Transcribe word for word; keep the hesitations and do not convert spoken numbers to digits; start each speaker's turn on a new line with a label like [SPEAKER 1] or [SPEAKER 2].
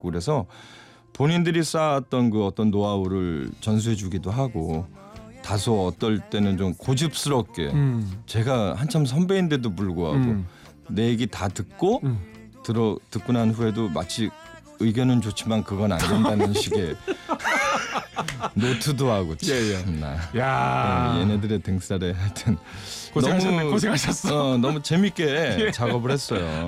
[SPEAKER 1] 그래서 본인들이 쌓았던 그 어떤 노하우를 전수해주기도 하고 다소 어떨 때는 좀 고집스럽게
[SPEAKER 2] 음.
[SPEAKER 1] 제가 한참 선배인데도 불구하고
[SPEAKER 2] 음.
[SPEAKER 1] 내 얘기 다 듣고
[SPEAKER 2] 음.
[SPEAKER 1] 들어 듣고 난 후에도 마치 의견은 좋지만 그건 안 된다는 식의 노트도 하고
[SPEAKER 2] 예, 예.
[SPEAKER 1] 참나.
[SPEAKER 2] 야.
[SPEAKER 1] 네, 얘네들의 등살에 하여튼
[SPEAKER 2] 고생하셨네.
[SPEAKER 1] 너무
[SPEAKER 2] 고생하셨어.
[SPEAKER 1] 어, 너무 재밌게
[SPEAKER 2] 예.
[SPEAKER 1] 작업을 했어요.